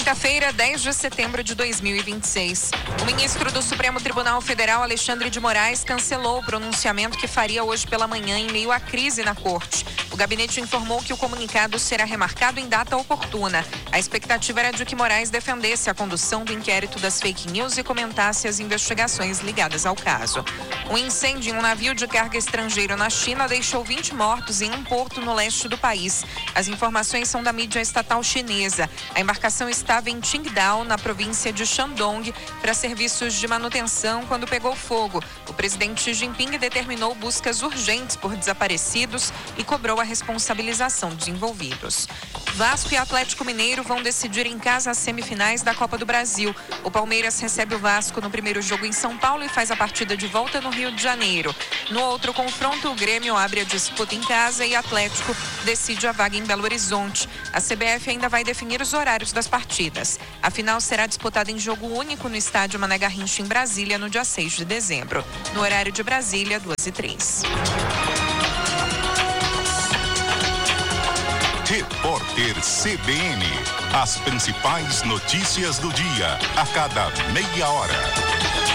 Quinta-feira, 10 de setembro de 2026. O ministro do Supremo Tribunal Federal, Alexandre de Moraes, cancelou o pronunciamento que faria hoje pela manhã em meio à crise na corte. O gabinete informou que o comunicado será remarcado em data oportuna. A expectativa era de que Moraes defendesse a condução do inquérito das fake news e comentasse as investigações ligadas ao caso. Um incêndio em um navio de carga estrangeiro na China deixou 20 mortos em um porto no leste do país. As informações são da mídia estatal chinesa. A embarcação estava em Qingdao, na província de Shandong, para serviços de manutenção quando pegou fogo. O presidente Xi Jinping determinou buscas urgentes por desaparecidos e cobrou a responsabilização dos envolvidos. Vasco e Atlético Mineiro vão decidir em casa as semifinais da Copa do Brasil. O Palmeiras recebe o Vasco no primeiro jogo em São Paulo e faz a partida de volta no Rio de Janeiro. No outro confronto, o Grêmio abre a disputa em casa e Atlético decide a vaga em Belo Horizonte. A CBF ainda vai definir os horários das partidas. A final será disputada em jogo único no estádio Mané Garrincha, em Brasília, no dia 6 de dezembro. No horário de Brasília, 2h03. Repórter CBN. As principais notícias do dia, a cada meia hora.